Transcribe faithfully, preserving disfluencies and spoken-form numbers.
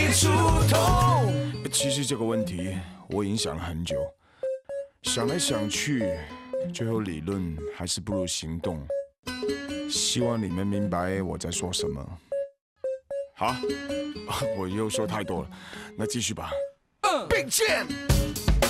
出头。其实这个问题我已经想了很久，想来想去，最后理论还是不如行动。希望你们明白我在说什么。好，我又说太多了，那继续吧。并肩。